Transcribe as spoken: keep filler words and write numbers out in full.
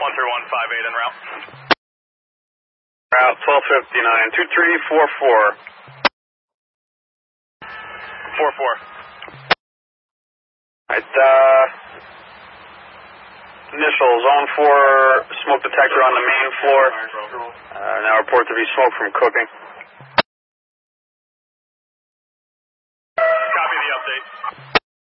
one three one five eight en route. Route twelve fifty-nine, two three four four. four four. Alright, uh, initial zone four smoke detector on the main floor. Uh, now report to be smoke from cooking.